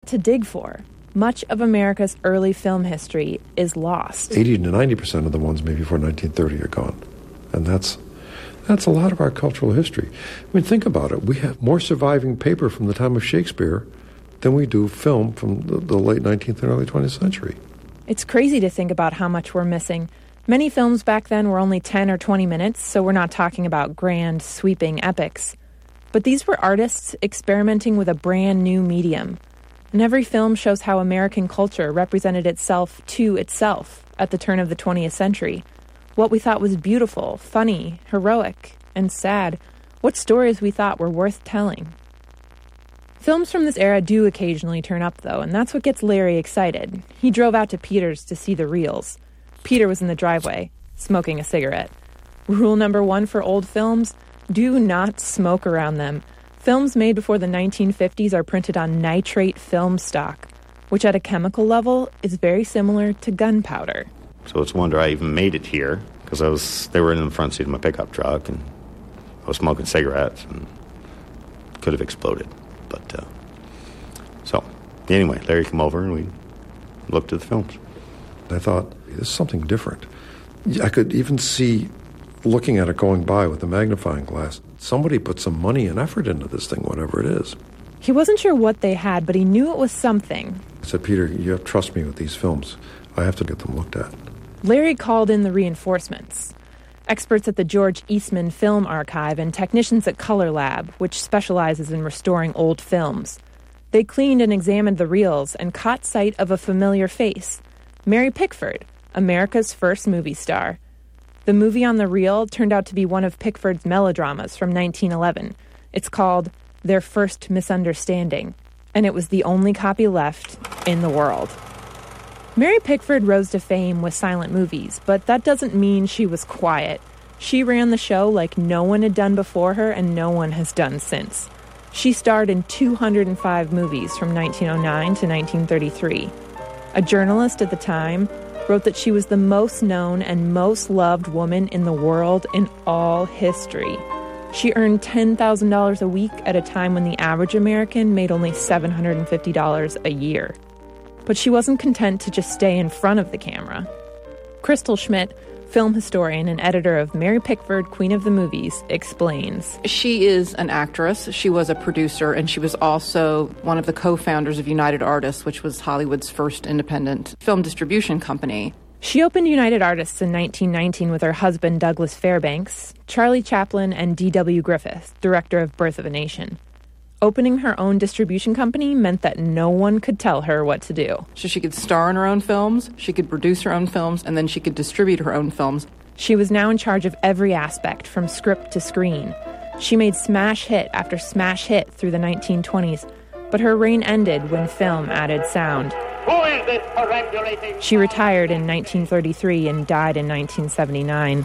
to dig for. Much of America's early film history is lost. 80 to 90% of the ones made before 1930 are gone. And that's a lot of our cultural history. I mean, think about it. We have more surviving paper from the time of Shakespeare than we do film from the late 19th and early 20th century. It's crazy to think about how much we're missing. Many films back then were only 10 or 20 minutes, so we're not talking about grand, sweeping epics. But these were artists experimenting with a brand new medium. And every film shows how American culture represented itself to itself at the turn of the 20th century. What we thought was beautiful, funny, heroic, and sad. What stories we thought were worth telling. Films from this era do occasionally turn up, though, and that's what gets Larry excited. He drove out to Peter's to see the reels. Peter was in the driveway, smoking a cigarette. Rule number 1 for old films: do not smoke around them. Films made before the 1950s are printed on nitrate film stock, which at a chemical level is very similar to gunpowder. So it's a wonder I even made it here, because they were in the front seat of my pickup truck, and I was smoking cigarettes, and could have exploded. But, so, anyway, Larry came over, and we looked at the films. I thought, this is something different. I could even see, looking at it going by with a magnifying glass, somebody put some money and effort into this thing, whatever it is. He wasn't sure what they had, but he knew it was something. I said, Peter, you have to trust me with these films. I have to get them looked at. Larry called in the reinforcements. Experts at the George Eastman Film Archive and technicians at Color Lab, which specializes in restoring old films. They cleaned and examined the reels and caught sight of a familiar face, Mary Pickford, America's first movie star. The movie on the reel turned out to be one of Pickford's melodramas from 1911. It's called Their First Misunderstanding, and it was the only copy left in the world. Mary Pickford rose to fame with silent movies, but that doesn't mean she was quiet. She ran the show like no one had done before her and no one has done since. She starred in 205 movies from 1909 to 1933. A journalist at the time wrote that she was the most known and most loved woman in the world in all history. She earned $10,000 a week at a time when the average American made only $750 a year. But she wasn't content to just stay in front of the camera. Crystal Schmidt, film historian and editor of Mary Pickford, Queen of the Movies, explains. She is an actress, she was a producer, and she was also one of the co-founders of United Artists, which was Hollywood's first independent film distribution company. She opened United Artists in 1919 with her husband Douglas Fairbanks, Charlie Chaplin, and D.W. Griffith, director of Birth of a Nation. Opening her own distribution company meant that no one could tell her what to do. So she could star in her own films, she could produce her own films, and then she could distribute her own films. She was now in charge of every aspect, from script to screen. She made smash hit after smash hit through the 1920s, but her reign ended when film added sound. Who is this perambulating? She retired in 1933 and died in 1979.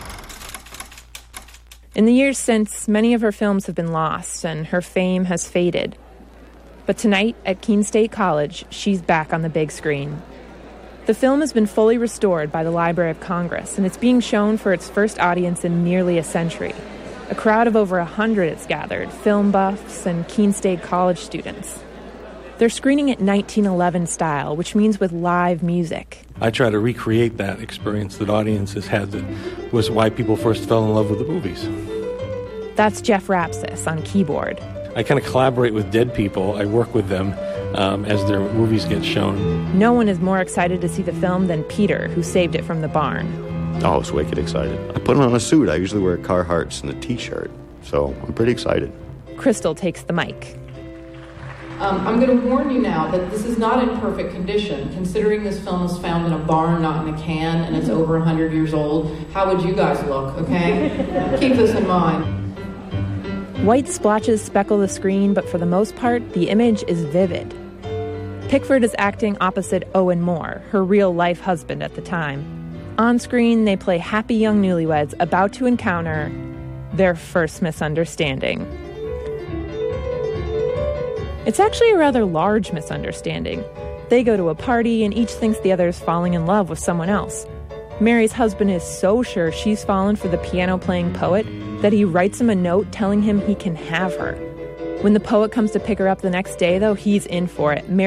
In the years since, many of her films have been lost and her fame has faded. But tonight at Keene State College, she's back on the big screen. The film has been fully restored by the Library of Congress, and it's being shown for its first audience in nearly a century. A crowd of over 100 has gathered, film buffs and Keene State College students. They're screening it 1911 style, which means with live music. I try to recreate that experience that audiences had that was why people first fell in love with the movies. That's Jeff Rapsis on keyboard. I kind of collaborate with dead people. I work with them as their movies get shown. No one is more excited to see the film than Peter, who saved it from the barn. Oh, I was wicked excited. I put on a suit. I usually wear Carhartts and a T-shirt, so I'm pretty excited. Crystal takes the mic. I'm going to warn you now that this is not in perfect condition. Considering this film was found in a barn, not in a can, and it's over 100 years old, how would you guys look, okay? Keep this in mind. White splotches speckle the screen, but for the most part, the image is vivid. Pickford is acting opposite Owen Moore, her real-life husband at the time. On screen, they play happy young newlyweds about to encounter their first misunderstanding. It's actually a rather large misunderstanding. They go to a party and each thinks the other is falling in love with someone else. Mary's husband is so sure she's fallen for the piano-playing poet that he writes him a note telling him he can have her. When the poet comes to pick her up the next day, though, he's in for it.